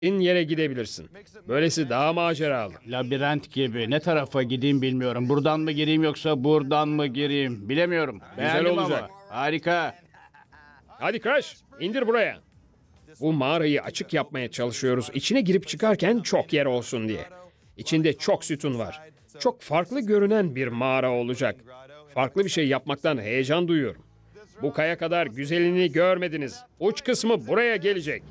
yere gidebilirsin. Böylesi daha maceralı. Labirent gibi. Ne tarafa gideyim bilmiyorum. Buradan mı gireyim yoksa buradan mı gireyim? Bilemiyorum. Beğendim olacak. ama. Harika. Hadi Crash, indir buraya. Bu mağarayı açık yapmaya çalışıyoruz. İçine girip çıkarken çok yer olsun diye. İçinde çok sütun var. Çok farklı görünen bir mağara olacak. Farklı bir şey yapmaktan heyecan duyuyorum. Bu kaya kadar güzelini görmediniz. Uç kısmı buraya gelecek.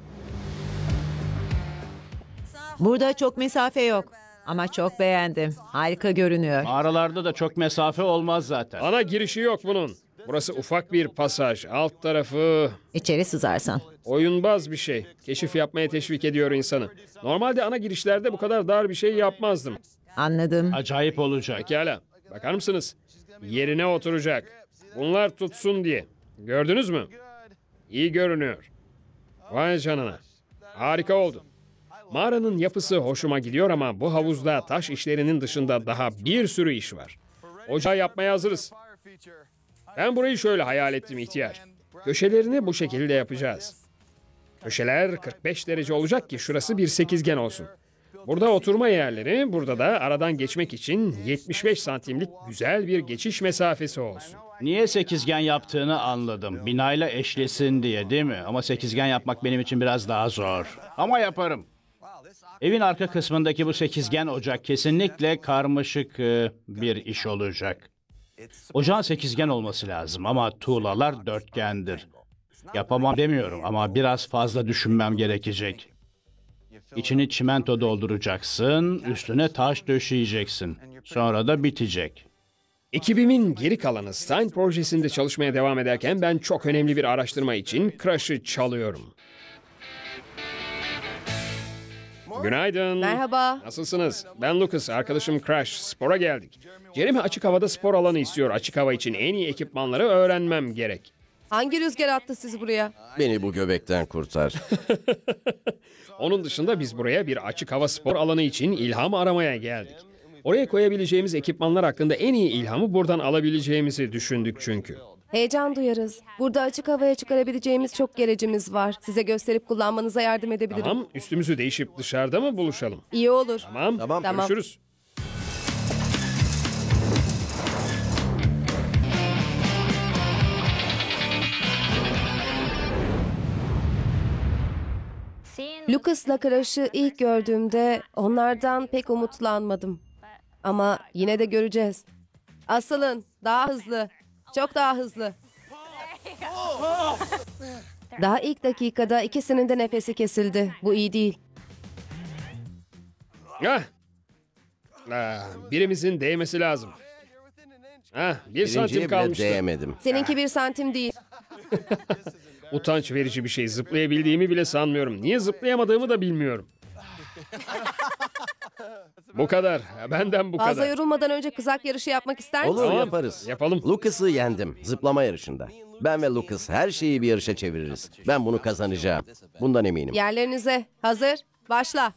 Burada çok mesafe yok. Ama çok beğendim. Harika görünüyor. Mağaralarda da çok mesafe olmaz zaten. Ana girişi yok bunun. Burası ufak bir pasaj. Alt tarafı İçeri sızarsan. oyunbaz bir şey. Keşif yapmaya teşvik ediyor insanı. Normalde ana girişlerde bu kadar dar bir şey yapmazdım. Anladım. Acayip olacak. Pekala. Bakar mısınız? Yerine oturacak. Bunlar tutsun diye. Gördünüz mü? İyi görünüyor. Vay canına. Harika oldu. Mağaranın yapısı hoşuma gidiyor ama bu havuzda taş işlerinin dışında daha bir sürü iş var. Ocağı yapmaya hazırız. Ben burayı şöyle hayal ettim ihtiyar. Köşelerini bu şekilde yapacağız. Köşeler 45 derece olacak ki şurası bir sekizgen olsun. Burada oturma yerleri, burada da aradan geçmek için 75 santimlik güzel bir geçiş mesafesi olsun. Niye sekizgen yaptığını anladım. Binayla eşlesin diye değil mi? Ama sekizgen yapmak benim için biraz daha zor. Ama yaparım. Evin arka kısmındaki bu sekizgen ocak kesinlikle karmaşık bir iş olacak. Ocağın sekizgen olması lazım ama tuğlalar dörtgendir. Yapamam demiyorum ama biraz fazla düşünmem gerekecek. İçini çimento dolduracaksın, üstüne taş döşeyeceksin. Sonra da bitecek. Ekibimin geri kalanı Stein projesinde çalışmaya devam ederken ben çok önemli bir araştırma için Crush'ı çalıyorum. Günaydın. Merhaba. Nasılsınız? Ben Lucas, arkadaşım Crash. Spora geldik. Jeremy açık havada spor alanı istiyor. Açık hava için en iyi ekipmanları öğrenmem gerek. Hangi rüzgar attı sizi buraya? Beni bu göbekten kurtar. Onun dışında biz buraya bir açık hava spor alanı için ilham aramaya geldik. Oraya koyabileceğimiz ekipmanlar hakkında en iyi ilhamı buradan alabileceğimizi düşündük çünkü. Heyecan duyarız. Burada açık havaya çıkarabileceğimiz çok gerecimiz var. Size gösterip kullanmanıza yardım edebilirim. Tamam, üstümüzü değişip dışarıda mı buluşalım? İyi olur. Tamam. Tamam. Görüşürüz. Lucas'la Crash'ı ilk gördüğümde onlardan pek umutlanmadım. Ama yine de göreceğiz. Asılın. Daha hızlı. Çok daha hızlı. Daha ilk dakikada ikisinin de nefesi kesildi. Bu iyi değil. Ah. Birimizin değmesi lazım. Bir santim Birinciye bile kalmıştı. değemedim. Seninki 1 santim değil. Utanç verici bir şey. Zıplayabildiğimi bile sanmıyorum. Niye zıplayamadığımı da bilmiyorum. Bu kadar. Benden bu Fazla kadar. yorulmadan önce kızak yarışı yapmak ister misin? Olur, Tamam, yaparız. yapalım. Lucas'ı yendim zıplama yarışında. Ben ve Lucas her şeyi bir yarışa çeviririz. Ben bunu kazanacağım. Bundan eminim. Yerlerinize. Hazır. Başla.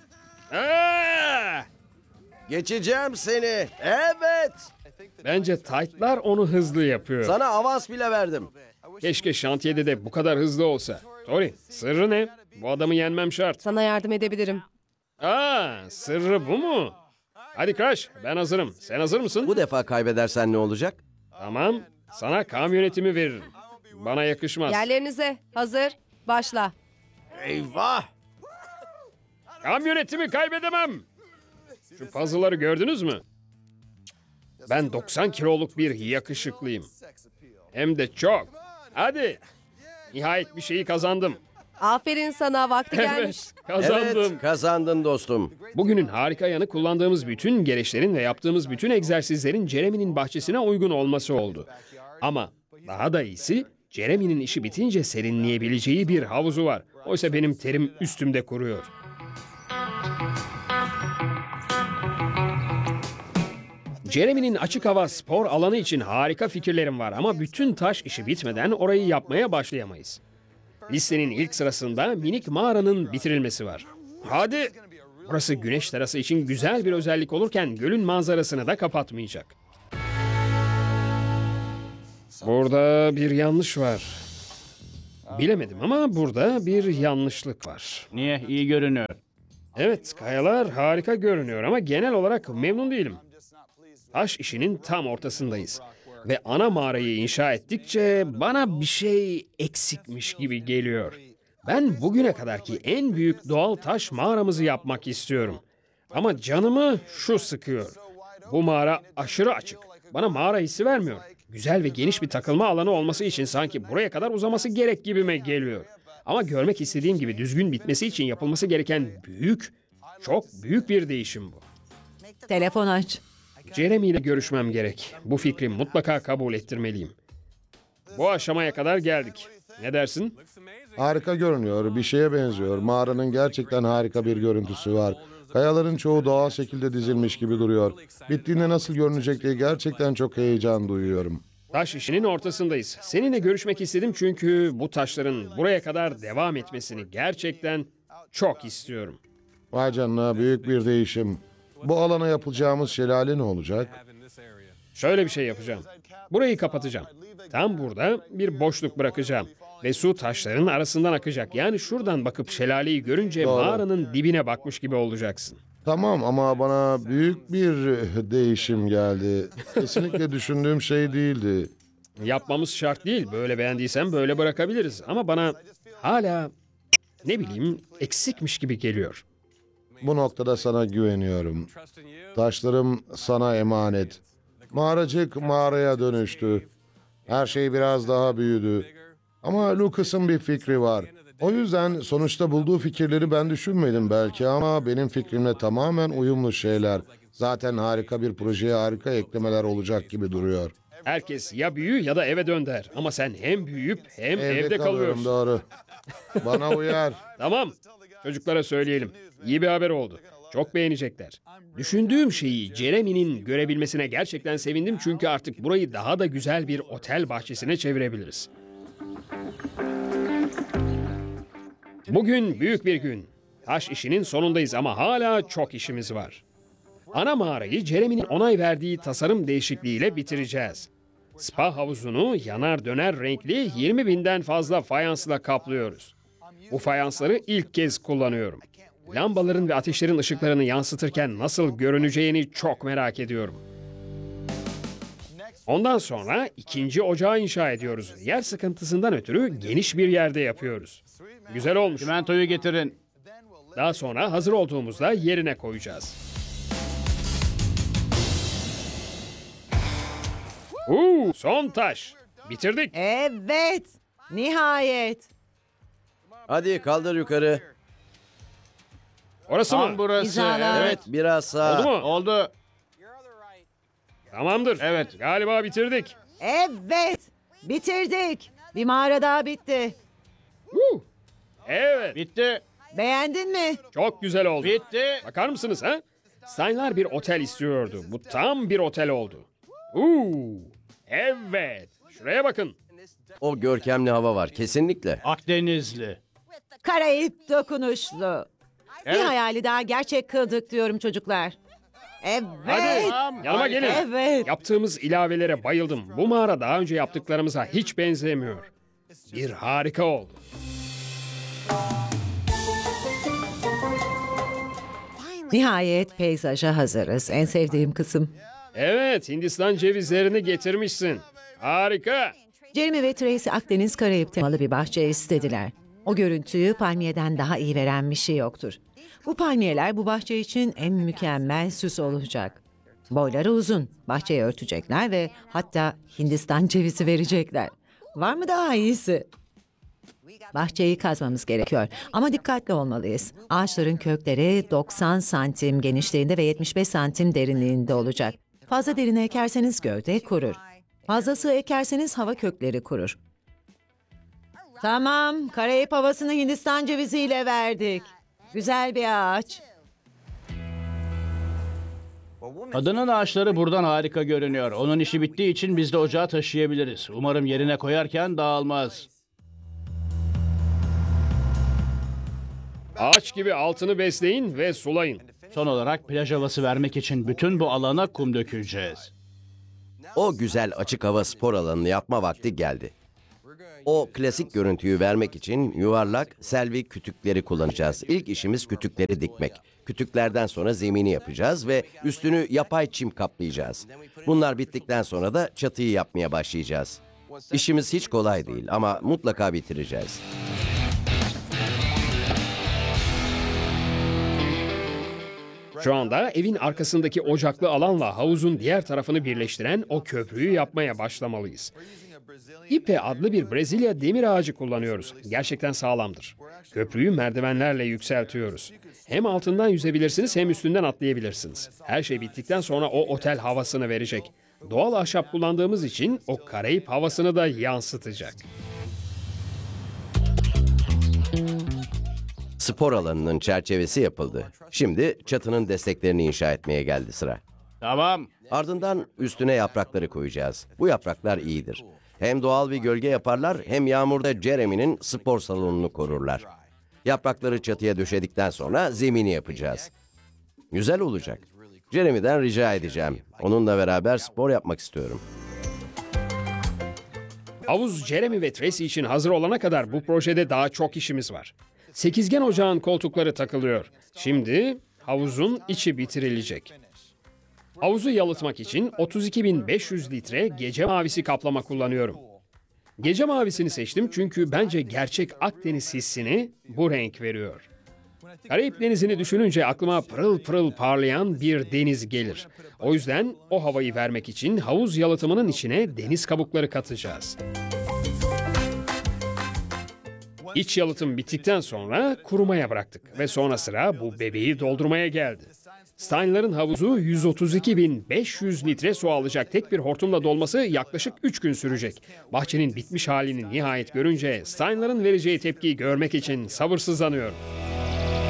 Aa! Geçeceğim seni. Evet. Bence taytlar onu hızlı yapıyor. Sana avans bile verdim. Keşke şantiyede de bu kadar hızlı olsa. Tori, sırrı ne? Bu adamı yenmem şart. Sana yardım edebilirim. Sırrı bu mu? Hadi Crash, ben hazırım. Sen hazır mısın? Bu defa kaybedersen ne olacak? Tamam, sana kamyonetimi veririm. Bana yakışmaz. Yerlerinize. Hazır. Başla. Eyvah. Kamyonetimi kaybedemem. Şu puzzle'ları gördünüz mü? Ben 90 kiloluk bir yakışıklıyım. Hem de çok. Hadi. Nihayet bir şeyi kazandım. Aferin sana. Vakti gelmiş. Evet, kazandım. Evet, kazandın dostum. Bugünün harika yanı kullandığımız bütün gereçlerin ve yaptığımız bütün egzersizlerin Jeremy'nin bahçesine uygun olması oldu. Ama daha da iyisi Jeremy'nin işi bitince serinleyebileceği bir havuzu var. Oysa benim terim üstümde kuruyor. Jeremy'nin açık hava spor alanı için harika fikirlerim var ama bütün taş işi bitmeden orayı yapmaya başlayamayız. Listenin ilk sırasında minik mağaranın bitirilmesi var. Hadi! Burası güneş terası için güzel bir özellik olurken gölün manzarasını da kapatmayacak. Burada bir yanlış var. Bilemedim ama burada bir yanlışlık var. Niye? İyi görünüyor. Evet, kayalar harika görünüyor ama genel olarak memnun değilim. Taş işinin tam ortasındayız. Ve ana mağarayı inşa ettikçe bana bir şey eksikmiş gibi geliyor. Ben bugüne kadarki en büyük doğal taş mağaramızı yapmak istiyorum. Ama canımı şu sıkıyor. Bu mağara aşırı açık. Bana mağara hissi vermiyor. Güzel ve geniş bir takılma alanı olması için sanki buraya kadar uzaması gerek gibime geliyor. Ama görmek istediğim gibi düzgün bitmesi için yapılması gereken büyük, çok büyük bir değişim bu. Telefon aç. Jeremy ile görüşmem gerek. Bu fikri mutlaka kabul ettirmeliyim. Bu aşamaya kadar geldik. Ne dersin? Harika görünüyor, bir şeye benziyor. Mağaranın gerçekten harika bir görüntüsü var. Kayaların çoğu doğal şekilde dizilmiş gibi duruyor. Bittiğinde nasıl görünecek diye gerçekten çok heyecan duyuyorum. Taş işinin ortasındayız. Seninle görüşmek istedim çünkü bu taşların buraya kadar devam etmesini gerçekten çok istiyorum. Vay canına, büyük bir değişim. Bu alana yapacağımız şelale ne olacak? Şöyle bir şey yapacağım. Burayı kapatacağım. Tam burada bir boşluk bırakacağım. Ve su taşların arasından akacak. Yani şuradan bakıp şelaleyi görünce Doğru. mağaranın dibine bakmış gibi olacaksın. Tamam ama bana büyük bir değişim geldi. Kesinlikle düşündüğüm şey değildi. Yapmamız şart değil. Böyle beğendiysen böyle bırakabiliriz. Ama bana hala ne bileyim eksikmiş gibi geliyor. Bu noktada sana güveniyorum. Taşlarım sana emanet. Mağaracık mağaraya dönüştü. Her şey biraz daha büyüdü. Ama Lucas'ın bir fikri var. O yüzden sonuçta bulduğu fikirleri ben düşünmedim belki ama benim fikrimle tamamen uyumlu şeyler. Zaten harika bir projeye harika eklemeler olacak gibi duruyor. Herkes ya büyü ya da eve dön der. Ama sen hem büyüyüp hem evde kalıyorum, kalıyorsun. doğru. Bana uyar. Tamam. Çocuklara söyleyelim. İyi bir haber oldu. Çok beğenecekler. Düşündüğüm şeyi Jeremy'nin görebilmesine gerçekten sevindim çünkü artık burayı daha da güzel bir otel bahçesine çevirebiliriz. Bugün büyük bir gün. Taş işinin sonundayız ama hala çok işimiz var. Ana mağarayı Jeremy'nin onay verdiği tasarım değişikliğiyle bitireceğiz. Spa havuzunu yanar döner renkli 20.000'den fazla fayansla kaplıyoruz. Bu fayansları ilk kez kullanıyorum. Lambaların ve ateşlerin ışıklarını yansıtırken nasıl görüneceğini çok merak ediyorum. Ondan sonra ikinci ocağı inşa ediyoruz. Yer sıkıntısından ötürü geniş bir yerde yapıyoruz. Güzel olmuş. Çimentoyu getirin. Daha sonra hazır olduğumuzda yerine koyacağız. Son taş. Bitirdik. Evet. Nihayet. Hadi kaldır yukarı. Orası Tam mı? burası. Hizala. Evet, biraz sağ. Oldu mu? Oldu. Tamamdır. Evet. Galiba bitirdik. Evet. Bitirdik. Bir mağara daha bitti. Evet. Bitti. Beğendin mi? Çok güzel oldu. Bitti. Bakar mısınız ha? Steinler bir otel istiyordu. Bu tam bir otel oldu. Evet. Şuraya bakın. O görkemli hava var, kesinlikle. Akdenizli. Karayip dokunuşlu. Bir Evet. hayali daha gerçek kıldık diyorum çocuklar. Evet. Hadi Tamam, yanıma harika. gelin. Evet. Yaptığımız ilavelere bayıldım. Bu mağara daha önce yaptıklarımıza hiç benzemiyor. Bir harika oldu. Nihayet peyzaja hazırız. En sevdiğim kısım. Evet, Hindistan cevizlerini getirmişsin. Harika. Jeremy ve Tracy Akdeniz Karayip temalı bir bahçe istediler. O görüntüyü palmiyeden daha iyi veren bir şey yoktur. Bu palmiyeler bu bahçe için en mükemmel süs olacak. Boyları uzun, bahçeyi örtecekler ve hatta Hindistan cevizi verecekler. Var mı daha iyisi? Bahçeyi kazmamız gerekiyor ama dikkatli olmalıyız. Ağaçların kökleri 90 santim genişliğinde ve 75 santim derinliğinde olacak. Fazla derine ekerseniz gövde kurur. Fazla sığ ekerseniz hava kökleri kurur. Tamam, Karayip havasını Hindistan ceviziyle verdik. Güzel bir ağaç. Kadının ağaçları buradan harika görünüyor. Onun işi bittiği için biz de ocağı taşıyabiliriz. Umarım yerine koyarken dağılmaz. Ağaç gibi altını besleyin ve sulayın. Son olarak plaj havası vermek için bütün bu alana kum dökeceğiz. O güzel açık hava spor alanını yapma vakti geldi. O klasik görüntüyü vermek için yuvarlak selvi kütükleri kullanacağız. İlk işimiz kütükleri dikmek. Kütüklerden sonra zemini yapacağız ve üstünü yapay çim kaplayacağız. Bunlar bittikten sonra da çatıyı yapmaya başlayacağız. İşimiz hiç kolay değil ama mutlaka bitireceğiz. Şu anda evin arkasındaki ocaklı alanla havuzun diğer tarafını birleştiren o köprüyü yapmaya başlamalıyız. İpe adlı bir Brezilya demir ağacı kullanıyoruz. Gerçekten sağlamdır. Köprüyü merdivenlerle yükseltiyoruz. Hem altından yüzebilirsiniz hem üstünden atlayabilirsiniz. Her şey bittikten sonra o otel havasını verecek. Doğal ahşap kullandığımız için o Karayip havasını da yansıtacak. Spor alanının çerçevesi yapıldı. Şimdi çatının desteklerini inşa etmeye geldi sıra. Tamam. Ardından üstüne yaprakları koyacağız. Bu yapraklar iyidir. Hem doğal bir gölge yaparlar hem yağmurda Jeremy'nin spor salonunu korurlar. Yaprakları çatıya döşedikten sonra zemini yapacağız. Güzel olacak. Jeremy'den rica edeceğim. Onunla beraber spor yapmak istiyorum. Havuz Jeremy ve Tracy için hazır olana kadar bu projede daha çok işimiz var. Sekizgen ocağın koltukları takılıyor. Şimdi havuzun içi bitirilecek. Havuzu yalıtmak için 32.500 litre gece mavisi kaplama kullanıyorum. Gece mavisini seçtim çünkü bence gerçek Akdeniz hissini bu renk veriyor. Karayip Denizi'ni düşününce aklıma pırıl pırıl parlayan bir deniz gelir. O yüzden o havayı vermek için havuz yalıtımının içine deniz kabukları katacağız. İç yalıtım bittikten sonra kurumaya bıraktık ve sonra sıra bu bebeği doldurmaya geldi. Steinler'ın havuzu 132.500 litre su alacak. Tek bir hortumla dolması yaklaşık 3 gün sürecek. Bahçenin bitmiş halini nihayet görünce Steinler'ın vereceği tepkiyi görmek için sabırsızlanıyorum.